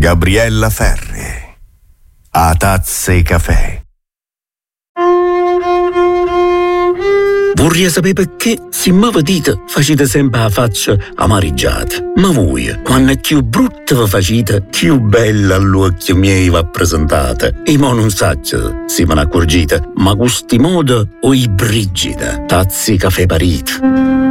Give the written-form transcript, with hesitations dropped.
Gabriella Ferri. A Tazze Café. Vorrei sapere perché, se mi vedete, facete sempre la faccia amareggiata. Ma voi, quando è più brutta vi facete, più bella all'occhio miei va presentata. E mo non saccio, se me ne accorgete, ma gusti modo o i brigida, Tazze Café parito.